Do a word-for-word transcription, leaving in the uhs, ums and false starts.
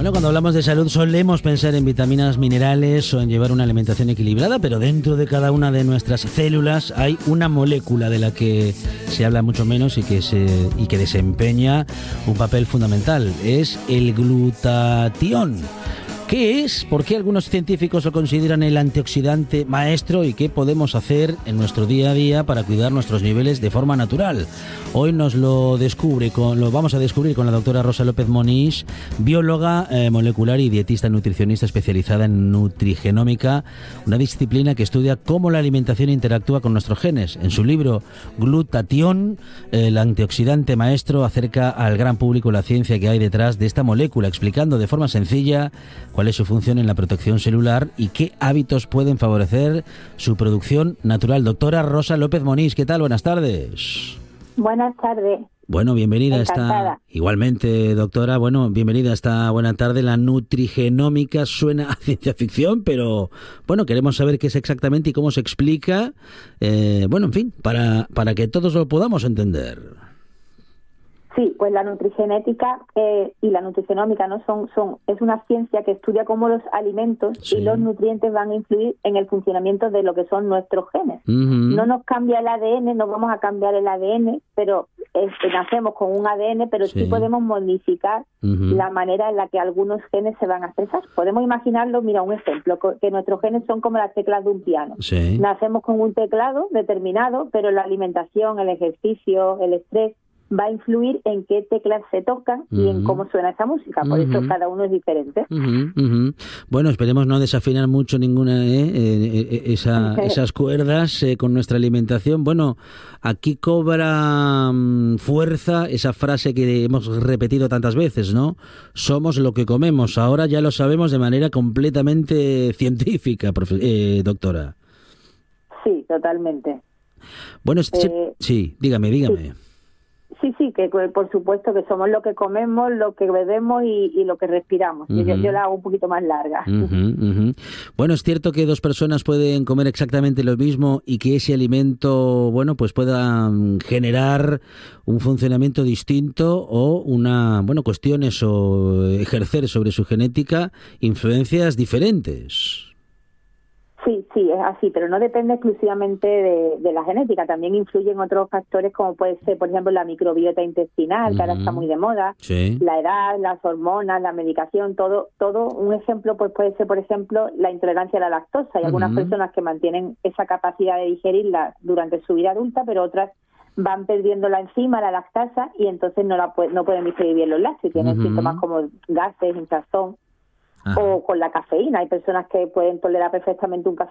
Bueno, cuando hablamos de salud solemos pensar en vitaminas, minerales o en llevar una alimentación equilibrada, pero dentro de cada una de nuestras células hay una molécula de la que se habla mucho menos y que se y que desempeña un papel fundamental. Es el glutatión. ¿Qué es? ¿Por qué algunos científicos lo consideran el antioxidante maestro? ¿Y qué podemos hacer en nuestro día a día para cuidar nuestros niveles de forma natural? Hoy nos lo descubre, con, lo vamos a descubrir con la doctora Rosa López Monís, bióloga eh, molecular y dietista nutricionista especializada en nutrigenómica, una disciplina que estudia cómo la alimentación interactúa con nuestros genes. En su libro Glutatión, el antioxidante maestro, acerca al gran público la ciencia que hay detrás de esta molécula, explicando de forma sencilla cuál es su función en la protección celular y qué hábitos pueden favorecer su producción natural. Doctora Rosa López Monís, ¿qué tal? Buenas tardes. Buenas tardes. Bueno, bienvenida a Encantada. esta... Igualmente, doctora, bueno, bienvenida a esta buena tarde. La nutrigenómica suena a ciencia ficción, pero bueno, queremos saber qué es exactamente y cómo se explica. Eh, bueno, en fin, para, para que todos lo podamos entender. Sí, pues la nutrigenética eh, y la nutrigenómica no son son es una ciencia que estudia cómo los alimentos Sí. y los nutrientes van a influir en el funcionamiento de lo que son nuestros genes. Uh-huh. No nos cambia el A D N, no vamos a cambiar el A D N, pero este, nacemos con un A D N, pero sí, Sí. podemos modificar Uh-huh. la manera en la que algunos genes se van a expresar. Podemos imaginarlo, mira, un ejemplo, co- que nuestros genes son como las teclas de un piano. Sí. Nacemos con un teclado determinado, pero la alimentación, el ejercicio, el estrés va a influir en qué teclas se tocan y en Ujú. cómo suena esa música. Por eso Ujú. cada uno es diferente. Ujú, ujú. Bueno, esperemos no desafinar mucho ninguna eh, eh, eh, esa, esas cuerdas eh, con nuestra alimentación. Bueno, aquí cobra mm, fuerza esa frase que hemos repetido tantas veces, ¿no? Somos lo que comemos. Ahora ya lo sabemos de manera completamente científica, profe- eh, doctora. Sí, totalmente. Bueno, es- Eh, sí, dígame, dígame. Sí, sí, que que por supuesto que somos lo que comemos, lo que bebemos y, y lo que respiramos. Ujú. yo, yo la hago un poquito más larga. Ujú, ujú. Bueno, es cierto que dos personas pueden comer exactamente lo mismo y que ese alimento, bueno, pues pueda mm, generar un funcionamiento distinto o una, bueno, cuestiones o ejercer sobre su genética influencias diferentes. Sí, sí, es así, pero no depende exclusivamente de, de la genética. También influyen otros factores como puede ser, por ejemplo, la microbiota intestinal, que ahora está muy de moda, Sí. la edad, las hormonas, la medicación, todo. todo. Un ejemplo pues puede ser, por ejemplo, la intolerancia a la lactosa. Hay algunas Ujú. personas que mantienen esa capacidad de digerirla durante su vida adulta, pero otras van perdiendo la enzima, la lactasa, y entonces no la pu- no pueden digerir bien los lácteos. Tienen Ujú. síntomas como gases, hinchazón. Ajá. O con la cafeína. Hay personas que pueden tolerar perfectamente un café